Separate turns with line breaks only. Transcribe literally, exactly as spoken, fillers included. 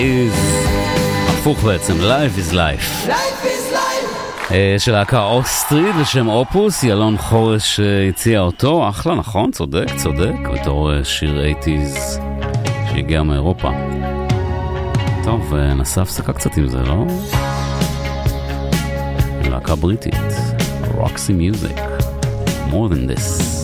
is הפוך בעצם, Life is Life.
Life is life.
של להקה אוסטרית לשם אופוס, ילון חורש הציע אותו, אחלה, נכון, צודק, צודק, בתור שיר אייטיז שהגיע מאירופה. טוב, נעשה הפסקה קצת עם זה, לא? להקה בריטית, Roxy Music, More Than This.